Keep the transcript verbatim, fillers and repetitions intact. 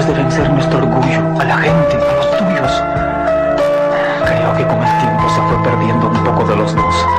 de vencer nuestro orgullo, a la gente, a los tuyos. Creo que con el tiempo se fue perdiendo un poco de los dos.